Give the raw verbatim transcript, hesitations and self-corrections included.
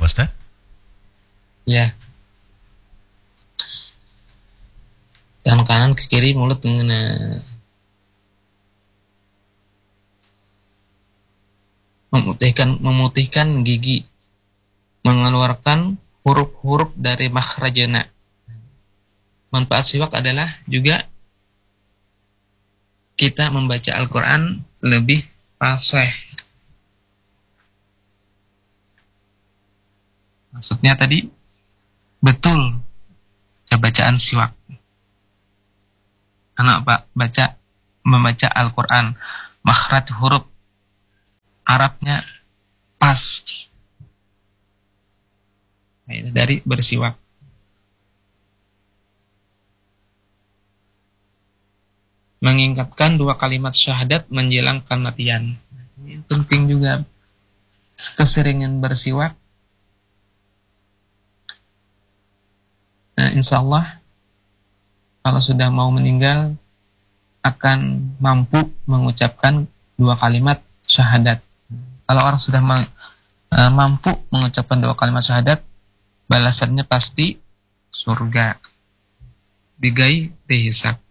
Pak Ustaz? Ya. Tangan kanan ke kiri, mulut dengan memutihkan memutihkan gigi, mengeluarkan huruf-huruf dari makhrajana. Manfaat siwak adalah juga kita membaca Al-Quran lebih fasih. Maksudnya tadi betul bacaan siwak. Anak Pak baca membaca Al-Quran, makhraj huruf Arabnya pas. Nah, itu dari bersiwak. Mengingatkan dua kalimat syahadat menjelang kematian. Ini penting juga. Keseringan bersiwak. Nah, insya Allah kalau sudah mau meninggal akan mampu mengucapkan dua kalimat syahadat. Kalau orang sudah ma- uh, mampu mengucapkan dua kalimat syahadat, balasannya pasti surga. Bigai dihisab.